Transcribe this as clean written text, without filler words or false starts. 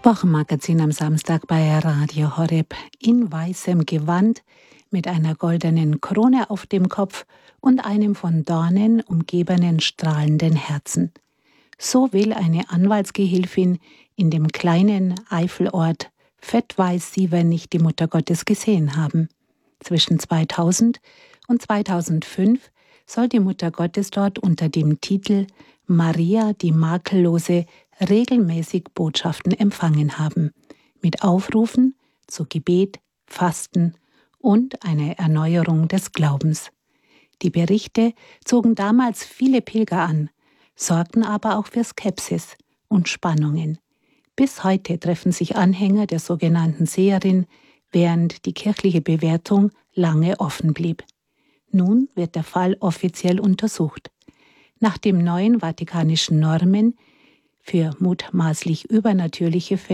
Wochenmagazin am Samstag bei Radio Horeb in weißem Gewand mit einer goldenen Krone auf dem Kopf und einem von Dornen umgebenen strahlenden Herzen. So will eine Anwaltsgehilfin in dem kleinen Eifelort Vettweiß-Sievern nicht die Mutter Gottes gesehen haben. Zwischen 2000 und 2005 soll die Mutter Gottes dort unter dem Titel Maria die Makellose regelmäßig Botschaften empfangen haben, mit Aufrufen zu Gebet, Fasten und einer Erneuerung des Glaubens. Die Berichte zogen damals viele Pilger an, sorgten aber auch für Skepsis und Spannungen. Bis heute treffen sich Anhänger der sogenannten Seherin, während die kirchliche Bewertung lange offen blieb. Nun wird der Fall offiziell untersucht. Nach den neuen vatikanischen Normen für mutmaßlich übernatürliche